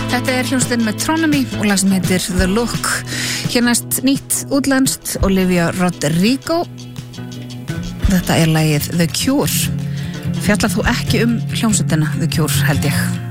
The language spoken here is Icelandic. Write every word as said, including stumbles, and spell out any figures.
Þetta er hljómsveitin Metronomy og lag sem heitir The Look. Hér næst nýtt útlenskt, Olivia Rodrigo. Þetta er lagið The Cure. Fjallar þú ekki um hljómsveitina The Cure, held ég.